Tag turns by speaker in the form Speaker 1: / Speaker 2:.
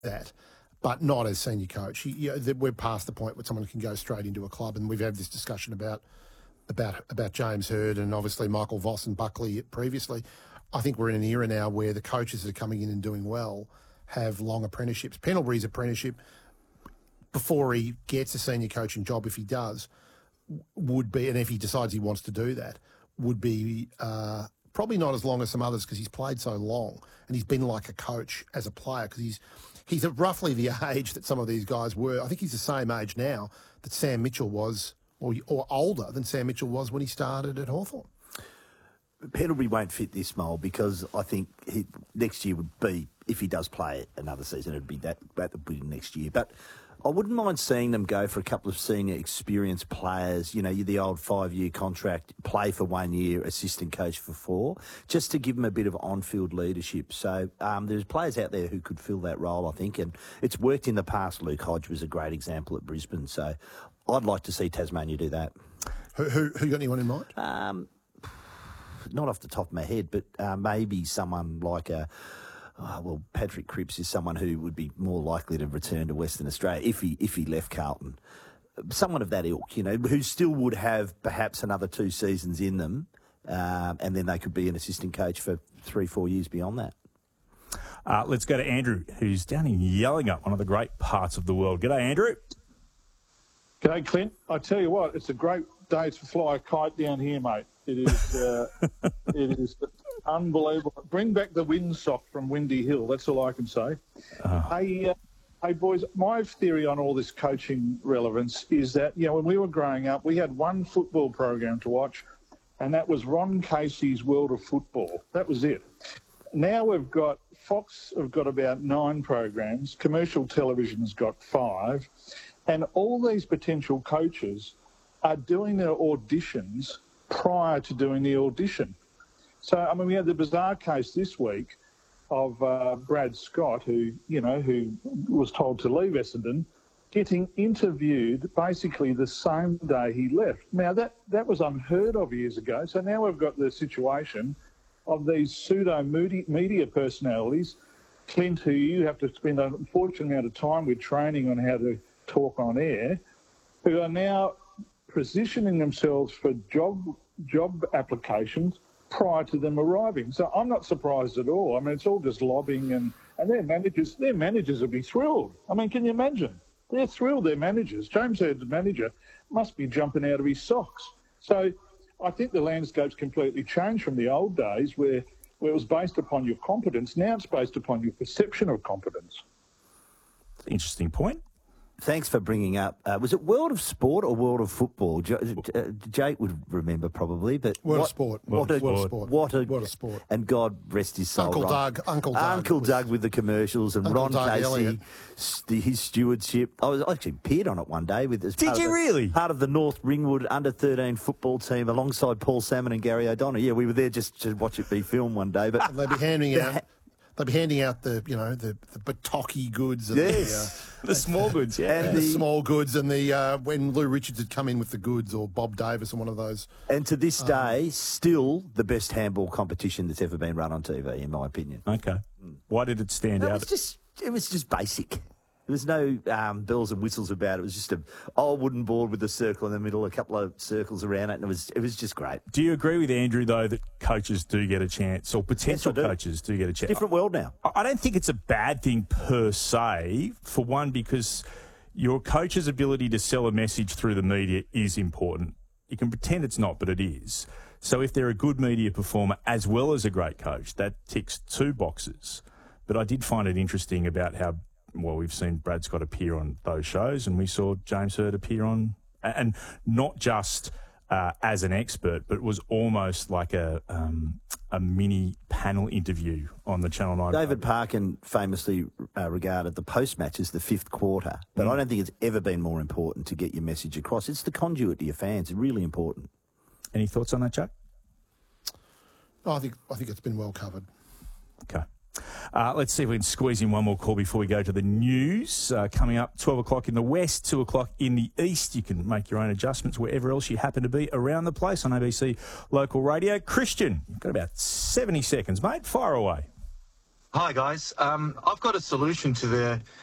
Speaker 1: that, but not as senior coach. We're past the point where someone can go straight into a club, and we've had this discussion about James Hird and obviously Michael Voss and Buckley previously. I think we're in an era now where the coaches that are coming in and doing well have long apprenticeships. Pendlebury's apprenticeship, before he gets a senior coaching job, if he does, would be, and if he decides he wants to do that, would be probably not as long as some others because he's played so long and he's been like a coach as a player because he's at roughly the age that some of these guys were. I think he's the same age now that Sam Mitchell was, or older than Sam Mitchell was when he started at Hawthorn.
Speaker 2: Pendlebury won't fit this mould because I think next year would be, if he does play another season, it'd be that would be next year. But I wouldn't mind seeing them go for a couple of senior experienced players, the old 5-year contract, play for 1 year, assistant coach for 4, just to give them a bit of on-field leadership. So there's players out there who could fill that role, I think, and it's worked in the past. Luke Hodge was a great example at Brisbane, so I'd like to see Tasmania do that.
Speaker 1: Who got anyone in mind?
Speaker 2: Not off the top of my head, but maybe someone like Patrick Cripps is someone who would be more likely to return to Western Australia if he left Carlton. Someone of that ilk, who still would have perhaps another 2 seasons in them, and then they could be an assistant coach for 3-4 years beyond that.
Speaker 3: Let's go to Andrew, who's down in Yallingup, one of the great parts of the world. G'day, Andrew.
Speaker 4: G'day, Clint. I tell you what, it's a great day to fly a kite down here, mate. It is it is unbelievable. Bring back the windsock from Windy Hill. That's all I can say. Hey, boys, my theory on all this coaching relevance is that, when we were growing up, we had one football program to watch, and that was Ron Casey's World of Football. That was it. Now Fox have got about 9 programs. Commercial television's got 5. And all these potential coaches are doing their auditions prior to doing the audition. So, we had the bizarre case this week of Brad Scott, who was told to leave Essendon, getting interviewed basically the same day he left. Now, that was unheard of years ago. So now we've got the situation of these pseudo-media personalities, Clint, who you have to spend an unfortunate amount of time with training on how to talk on air, who are now positioning themselves for job applications prior to them arriving. So I'm not surprised at all. It's all just lobbying, and their managers will be thrilled. Can you imagine? They're thrilled, their managers. James Hird's manager must be jumping out of his socks. So I think the landscape's completely changed from the old days where it was based upon your competence. Now it's based upon your perception of competence.
Speaker 3: Interesting point.
Speaker 2: Thanks for bringing up, was it World of Sport or World of Football? Jake would remember probably, but...
Speaker 1: World of Sport.
Speaker 2: World of Sport. And God rest his soul. Uncle Doug with the commercials and Ron Casey, his stewardship. I actually appeared on it one day.
Speaker 3: Did you really?
Speaker 2: Part of the North Ringwood under-13 football team alongside Paul Salmon and Gary O'Donnell. Yeah, we were there just to watch it be filmed one day. But
Speaker 1: they'd be handing out... They'd be handing out the Bataki goods and
Speaker 3: the small goods,
Speaker 1: and the small goods, and the when Lou Richards had come in with the goods, or Bob Davis, and one of those.
Speaker 2: And to this day, still the best handball competition that's ever been run on TV, in my opinion.
Speaker 3: Okay, why did it stand out?
Speaker 2: It was just basic. There was no bells and whistles about it. It was just an old wooden board with a circle in the middle, a couple of circles around it, and it was just great.
Speaker 3: Do you agree with Andrew, though, that coaches do get a chance, or potential coaches do get a chance?
Speaker 2: Different world now.
Speaker 3: I don't think it's a bad thing per se, for one, because your coach's ability to sell a message through the media is important. You can pretend it's not, but it is. So if they're a good media performer as well as a great coach, that ticks 2 boxes. But I did find it interesting about how... Well, we've seen Brad Scott appear on those shows, and we saw James Hird appear on, and not just as an expert, but it was almost like a mini panel interview on the Channel 9.
Speaker 2: David Parkin famously regarded the post-match as the 5th quarter, but I don't think it's ever been more important to get your message across. It's the conduit to your fans. It's really important.
Speaker 3: Any thoughts on that, Chuck?
Speaker 1: I think it's been well covered.
Speaker 3: Okay. Let's see if we can squeeze in one more call before we go to the news. Coming up, 12 o'clock in the west, 2 o'clock in the east. You can make your own adjustments wherever else you happen to be around the place on ABC Local Radio. Christian, you've got about 70 seconds, mate. Fire away.
Speaker 5: Hi guys, I've got a solution to the